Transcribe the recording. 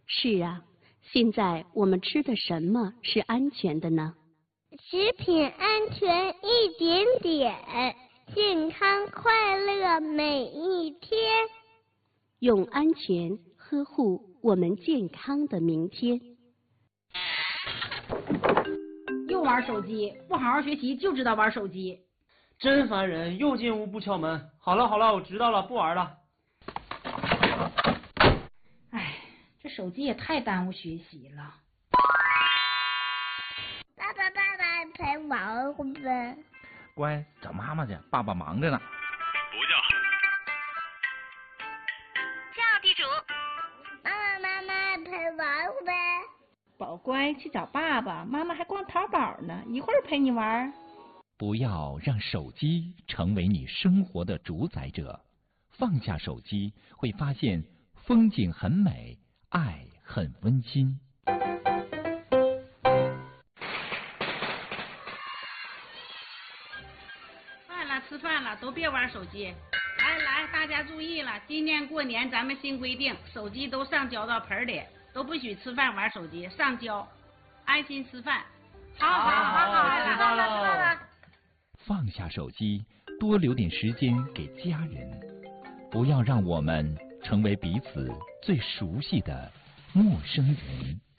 是啊，现在我们吃的什么是安全的呢？ 食品安全一点点，健康快乐每一天。 用安全呵护我们健康的明天。 又玩手机，不好好学习就知道玩手机， 真烦人！又进屋不敲门。好了好了，我知道了，不玩了。 哎，这手机也太耽误学习了。 爸爸陪玩会不会？ 乖，找妈妈去，爸爸忙着呢。 不叫。 叫地主。 妈妈陪玩会不会？ 宝乖，去找爸爸，妈妈还逛淘宝呢，一会儿陪你玩。 不要让手机成为你生活的主宰者，放下手机，会发现风景很美，爱很温馨。 吃饭了，都别玩手机。来，大家注意了，今年过年咱们新规定，手机都上交到盆里，都不许吃饭玩手机，上交，安心吃饭。好， 知道了。 放下手机，多留点时间给家人，不要让我们成为彼此最熟悉的陌生人。